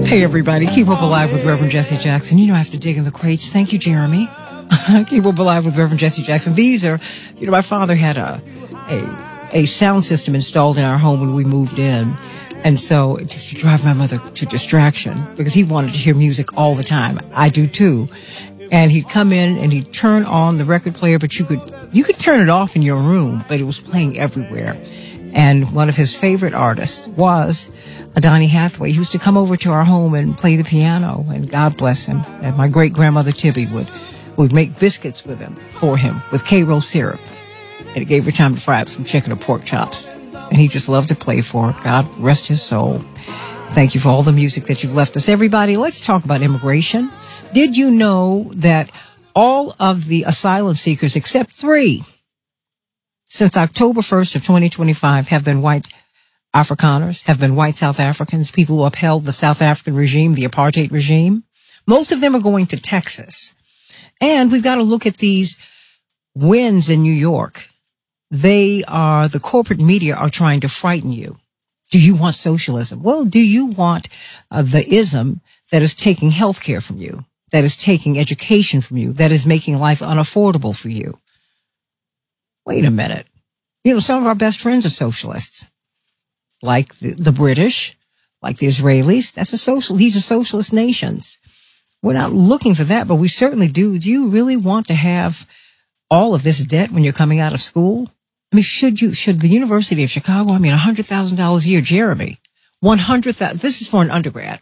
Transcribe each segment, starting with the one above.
Hey, everybody. Keep Up Alive with Reverend Jesse Jackson. You know I have to dig in the crates. Thank you, Jeremy. Keep Up Alive with Reverend Jesse Jackson. These are, my father had a sound system installed in our home when we moved in. And so just to drive my mother to distraction because he wanted to hear music all the time. I do too. And he'd come in and he'd turn on the record player, but you could turn it off in your room, but it was playing everywhere. And one of his favorite artists was Donny Hathaway. He used to come over to our home and play the piano, and God bless him. And my great-grandmother Tibby would make biscuits for him with K-Roll syrup. And it gave her time to fry up some chicken or pork chops. And he just loved to play for her. God rest his soul. Thank you for all the music that you've left us. Everybody, let's talk about immigration. Did you know that all of the asylum seekers, except 3, since October 1st of 2025, have been white Afrikaners, have been white South Africans, people who upheld the South African regime, the apartheid regime? Most of them are going to Texas. And we've got to look at these wins in New York. The corporate media are trying to frighten you. Do you want socialism? Well, do you want the ism that is taking health care from you, that is taking education from you, that is making life unaffordable for you? Wait a minute. Some of our best friends are socialists, like the British, like the Israelis. These are socialist nations. We're not looking for that, but we certainly do. Do you really want to have all of this debt when you're coming out of school? I mean, should the University of Chicago, $100,000 a year, Jeremy, $100,000, this is for an undergrad.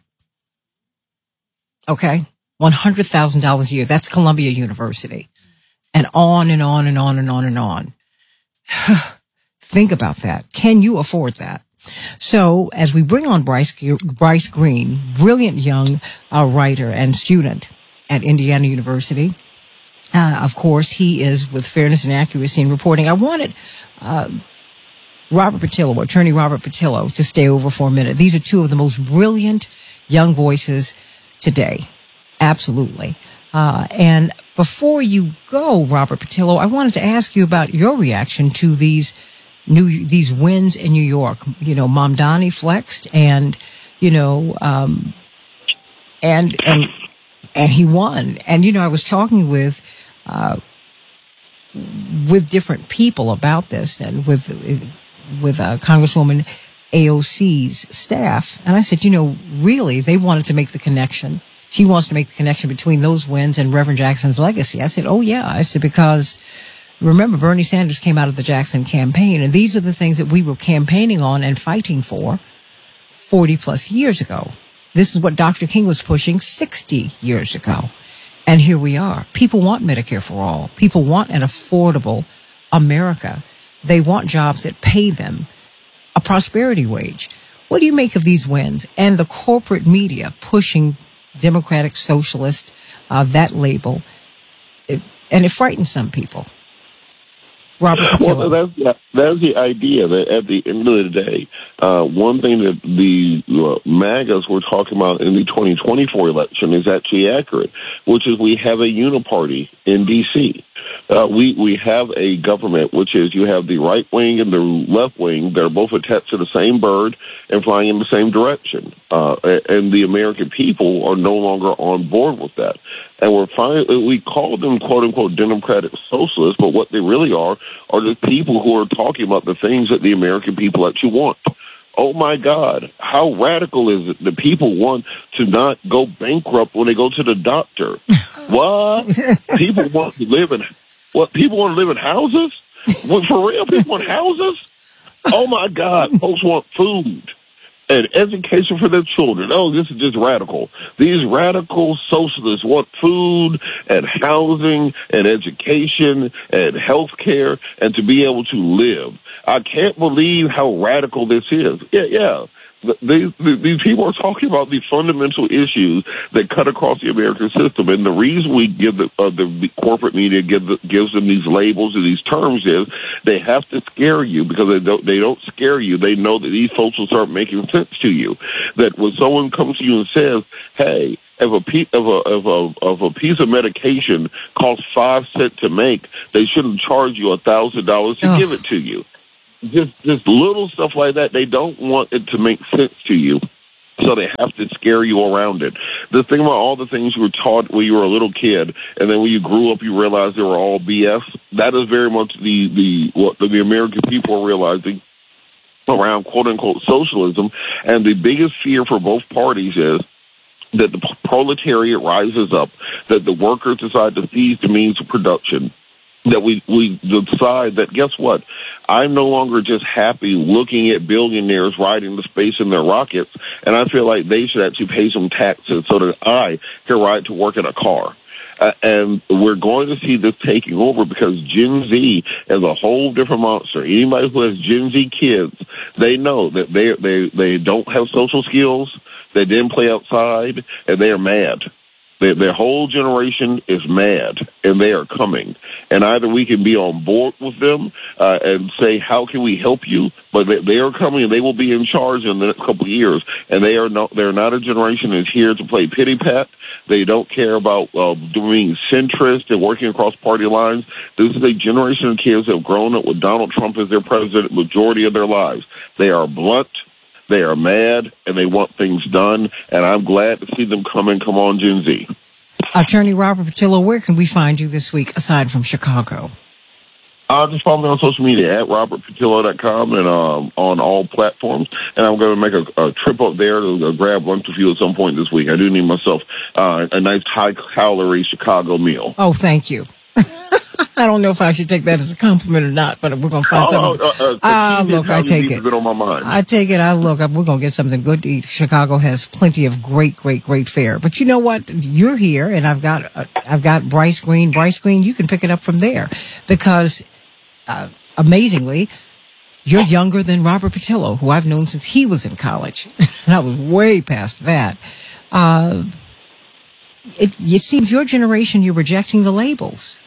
Okay. $100,000 a year. That's Columbia University. And on and on and on and on and on. Think about that. Can you afford that? So as we bring on Bryce Green, brilliant young writer and student at Indiana University. Of course, he is with Fairness and Accuracy in Reporting. I wanted Attorney Robert Patillo, to stay over for a minute. These are 2 of the most brilliant young voices today. Absolutely. And before you go, Robert Patillo, I wanted to ask you about your reaction to these wins in New York. Mamdani flexed and he won. And, I was talking with different people about this and with Congresswoman AOC's staff. And I said, really, they wanted to make the connection. She wants to make the connection between those wins and Reverend Jackson's legacy. I said, oh yeah. I said, because remember, Bernie Sanders came out of the Jackson campaign, and these are the things that we were campaigning on and fighting for 40 plus years ago. This is what Dr. King was pushing 60 years ago. And here we are. People want Medicare for all. People want an affordable America. They want jobs that pay them a prosperity wage. What do you make of these wins and the corporate media pushing Democratic Socialist, that label? And it frightens some people. Robert Patillo. Well, that's the idea that at the end of the day, one thing that the MAGAs were talking about in the 2024 election is actually accurate, which is we have a uniparty in D.C. We have a government, which is you have the right wing and the left wing that are both attached to the same bird and flying in the same direction. And the American people are no longer on board with that. And we call them, quote unquote, democratic socialists, but what they really are the people who are talking about the things that the American people actually want. Oh my God, how radical is it that people want to not go bankrupt when they go to the doctor? What? People want to live in houses? Well, for real, people want houses? Oh my God, folks want food and education for their children. Oh, this is just radical. These radical socialists want food and housing and education and health care and to be able to live. I can't believe how radical this is. Yeah. These people are talking about the fundamental issues that cut across the American system, and the reason we give the corporate media gives them these labels and these terms is they have to scare you, because they don't scare you. They know that these folks will start making sense to you. That when someone comes to you and says, "Hey, if a piece of medication costs 5 cents to make, they shouldn't charge you $1,000 to give it to you." Just little stuff like that. They don't want it to make sense to you. So they have to scare you around it. The thing about all the things you were taught when you were a little kid, and then when you grew up, you realized they were all BS. That is very much what the American people are realizing around quote unquote socialism. And the biggest fear for both parties is that the proletariat rises up, that the workers decide to seize the means of production, that we decide that, guess what? I'm no longer just happy looking at billionaires riding the space in their rockets, and I feel like they should actually pay some taxes so that I can ride to work in a car. And we're going to see this taking over because Gen Z is a whole different monster. Anybody who has Gen Z kids, they know that they don't have social skills, they didn't play outside, and they are mad. Their whole generation is mad, and they are coming. And either we can be on board with them and say, how can we help you? But they are coming, and they will be in charge in the next couple of years. And they're not a generation that's here to play pity-pat. They don't care about being centrist and working across party lines. This is a generation of kids that have grown up with Donald Trump as their president majority of their lives. They are blunt. They are mad, and they want things done, and I'm glad to see them come on Gen Z. Attorney Robert Patillo, where can we find you this week, aside from Chicago? Just follow me on social media at robertpatillo.com and on all platforms. And I'm going to make a trip up there to grab lunch with you at some point this week. I do need myself a nice high-calorie Chicago meal. Oh, thank you. I don't know if I should take that as a compliment or not, but we're going to find something. Look, I take it. On my mind. I take it. We're going to get something good to eat. Chicago has plenty of great fare. But you know what? You're here, and I've got Bryce Green. Bryce Green, you can pick it up from there because, amazingly, you're younger than Robert Patillo, who I've known since he was in college. And I was way past that. It seems your generation, you're rejecting the labels.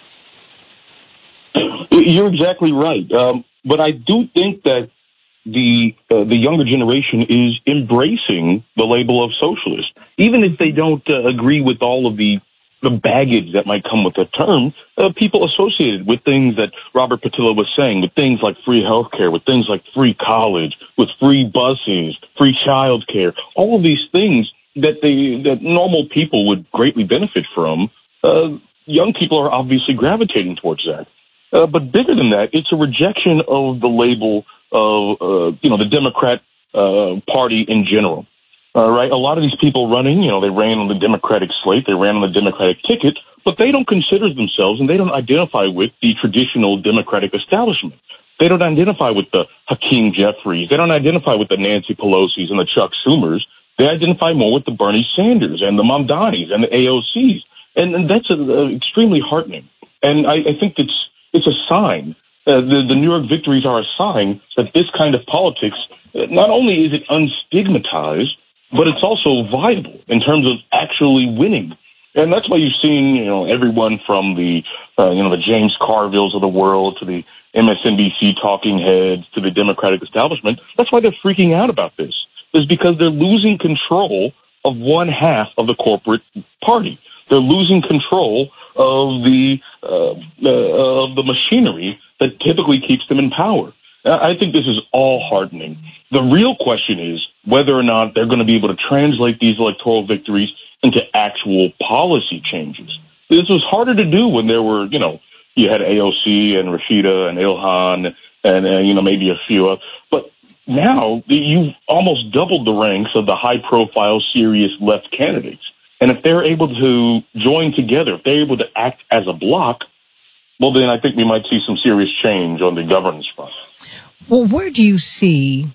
You're exactly right. But I do think that the younger generation is embracing the label of socialist. Even if they don't agree with all of the baggage that might come with the term, people associated with things that Robert Patillo was saying, with things like free healthcare, with things like free college, with free buses, free childcare, all of these things that normal people would greatly benefit from, young people are obviously gravitating towards that. But bigger than that, it's a rejection of the label of, the Democrat Party in general. Right? A lot of these people running, they ran on the Democratic slate, they ran on the Democratic ticket, but they don't consider themselves and they don't identify with the traditional Democratic establishment. They don't identify with the Hakeem Jeffries. They don't identify with the Nancy Pelosi's and the Chuck Schumers. They identify more with the Bernie Sanders and the Mamdanis and the AOCs. And that's extremely heartening. And I think it's a sign. The New York victories are a sign that this kind of politics, not only is it unstigmatized, but it's also viable in terms of actually winning. And that's why you've seen, everyone from the James Carvilles of the world to the MSNBC talking heads to the Democratic establishment. That's why they're freaking out about this. Is because they're losing control of one half of the corporate party. They're losing control of the machinery that typically keeps them in power. I think this is all heartening. The real question is whether or not they're going to be able to translate these electoral victories into actual policy changes. This was harder to do when there were, you had AOC and Rashida and Ilhan and maybe a few. But now you've almost doubled the ranks of the high-profile, serious left candidates. And if they're able to join together, if they're able to act as a bloc, well, then I think we might see some serious change on the governance front. Well, where do you see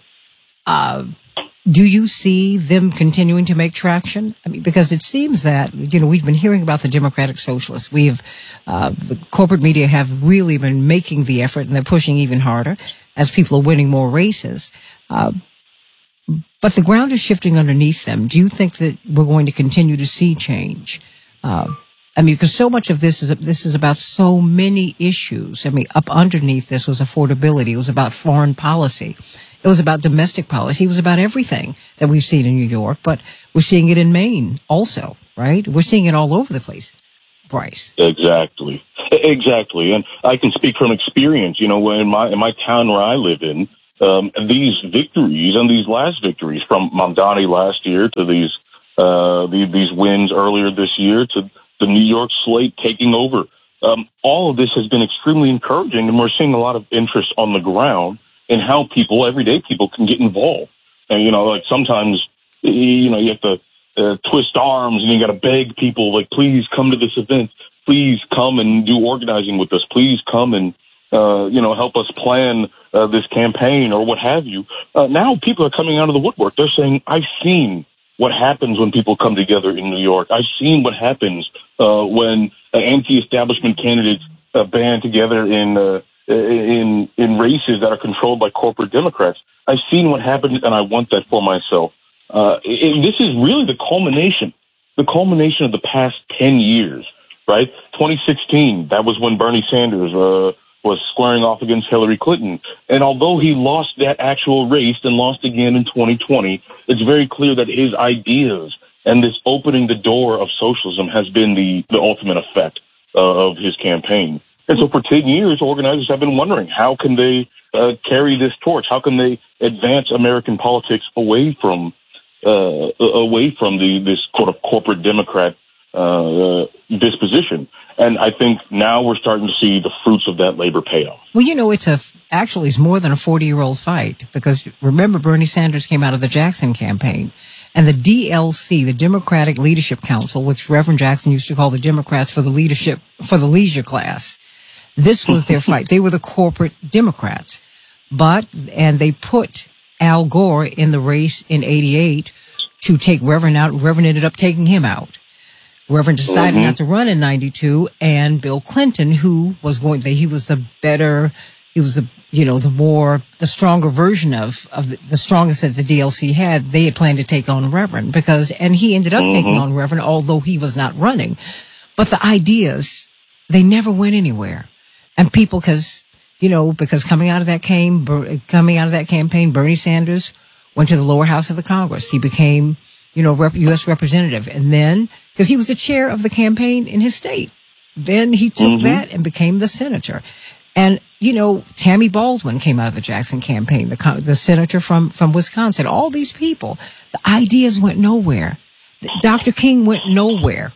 them continuing to make traction? I mean, because it seems that, we've been hearing about the Democratic Socialists. The corporate media have really been making the effort, and they're pushing even harder as people are winning more races. But the ground is shifting underneath them. Do you think that we're going to continue to see change? Because so much of this is about so many issues. Up underneath this was affordability. It was about foreign policy. It was about domestic policy. It was about everything that we've seen in New York, but we're seeing it in Maine also, right? We're seeing it all over the place, Bryce. Exactly. And I can speak from experience. In my town where I live in, these victories and these last victories, from Mamdani last year to these wins earlier this year to the New York slate taking over, all of this has been extremely encouraging, and we're seeing a lot of interest on the ground in how people, everyday people, can get involved. And, like sometimes, you have to twist arms and you got to beg people, like, please come to this event. Please come and do organizing with us. Please come and, help us plan this campaign or what have you. Now people are coming out of the woodwork. They're saying, I've seen what happens when people come together in New York. I've seen what happens when anti-establishment candidates band together in races that are controlled by corporate Democrats. I've seen what happens, and I want that for myself. This is really the culmination of the past 10 years, right? 2016, that was when Bernie Sanders was squaring off against Hillary Clinton. And although he lost that actual race and lost again in 2020, it's very clear that his ideas and this opening the door of socialism has been the ultimate effect of his campaign. And so for 10 years, organizers have been wondering, how can they carry this torch? How can they advance American politics away from this quote of corporate Democrat disposition? And I think now we're starting to see the fruits of that labor payoff. Well, it's more than a 40-year-old fight, because remember, Bernie Sanders came out of the Jackson campaign, and the DLC, the Democratic Leadership Council, which Reverend Jackson used to call the Democrats for the leisure class. This was their fight. They were the corporate Democrats, and they put Al Gore in the race in '88 to take Reverend out. Reverend ended up taking him out. Reverend decided not to run in '92, and Bill Clinton, he was the stronger version of the strongest that the DLC had. They had planned to take on Reverend and he ended up taking on Reverend, although he was not running. But the ideas, they never went anywhere. And people, because coming out of that campaign, Bernie Sanders went to the lower house of the Congress. He became, U.S. representative. And then, because he was the chair of the campaign in his state, then he took that and became the senator. And, Tammy Baldwin came out of the Jackson campaign, the senator from Wisconsin. All these people, the ideas went nowhere. Dr. King went nowhere.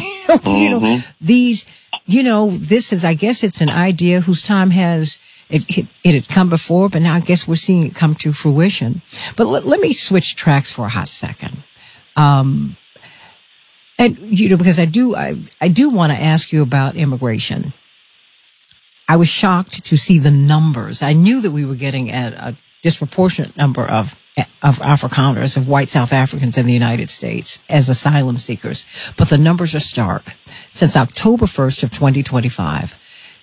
This is, I guess it's an idea whose time it had come before, but now I guess we're seeing it come to fruition. But let me switch tracks for a hot second. And, because I do want to ask you about immigration. I was shocked to see the numbers. I knew that we were getting at a disproportionate number of Afrikaners, of white South Africans in the United States as asylum seekers, but the numbers are stark. Since October 1st of 2025,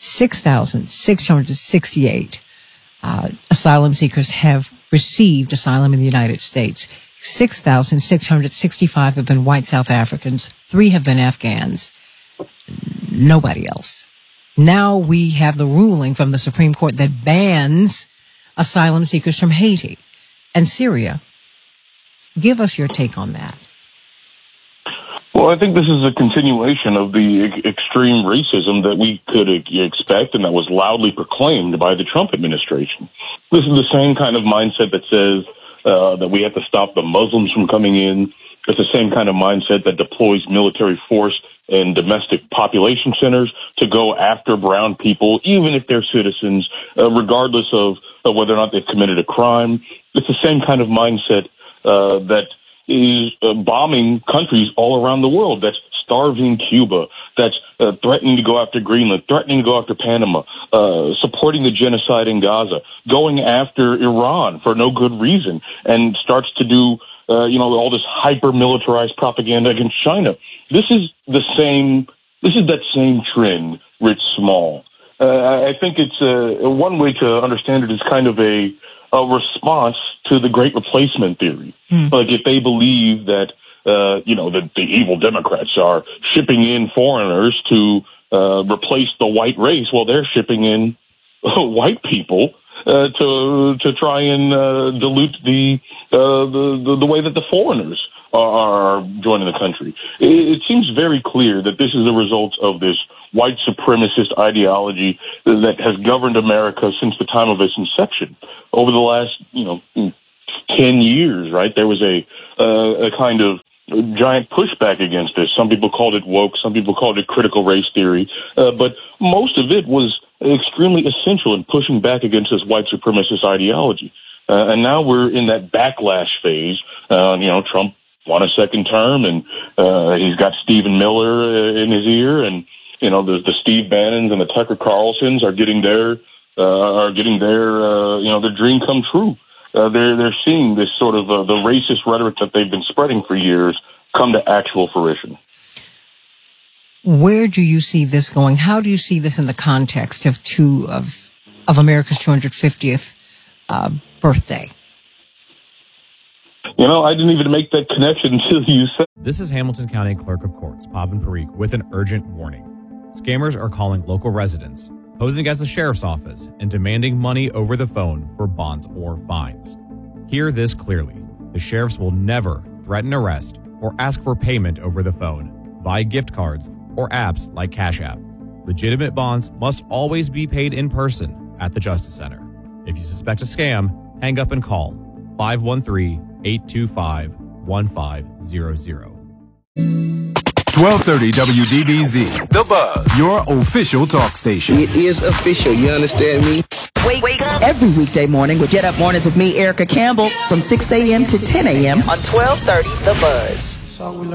6,668 asylum seekers have received asylum in the United States. 6,665 have been white South Africans. 3 have been Afghans. Nobody else. Now we have the ruling from the Supreme Court that bans asylum seekers from Haiti and Syria. Give us your take on that. Well, I think this is a continuation of the extreme racism that we could expect and that was loudly proclaimed by the Trump administration. This is the same kind of mindset that says that we have to stop the Muslims from coming in. It's the same kind of mindset that deploys military force in domestic population centers to go after brown people, even if they're citizens, regardless of whether or not they've committed a crime. It's the same kind of mindset that is bombing countries all around the world, that's starving Cuba, that's threatening to go after Greenland, threatening to go after Panama, supporting the genocide in Gaza, going after Iran for no good reason, and starts to do all this hyper-militarized propaganda against China. This is that same trend, writ small. I think it's one way to understand it is kind of a response to the Great Replacement theory. Like if they believe that the evil Democrats are shipping in foreigners to replace the white race, well, they're shipping in white people to try and dilute the way that the foreigners are joining the country. It seems very clear that this is a result of this white supremacist ideology that has governed America since the time of its inception. Over the last, 10 years, right, there was a kind of giant pushback against this. Some people called it woke, some people called it critical race theory, but most of it was extremely essential in pushing back against this white supremacist ideology. And now we're in that backlash phase. Trump won a second term, and he's got Stephen Miller in his ear, and the Steve Bannons and the Tucker Carlsons are getting their dream come true. They're seeing this sort of the racist rhetoric that they've been spreading for years come to actual fruition. Where do you see this going? How do you see this in the context of America's 250th birthday? I didn't even make that connection until you said. This is Hamilton County Clerk of Courts, Pavan Parikh, with an urgent warning. Scammers are calling local residents, posing as the sheriff's office, and demanding money over the phone for bonds or fines. Hear this clearly. The sheriffs will never threaten arrest or ask for payment over the phone, via gift cards, or apps like Cash App. Legitimate bonds must always be paid in person at the Justice Center. If you suspect a scam, hang up and call 513-825-1500. 1230 WDBZ, The Buzz, your official talk station. It is official, you understand me? Wake up every weekday morning with Get Up Mornings with me, Erica Campbell, from 6 a.m. to 10 a.m. on 1230 The Buzz.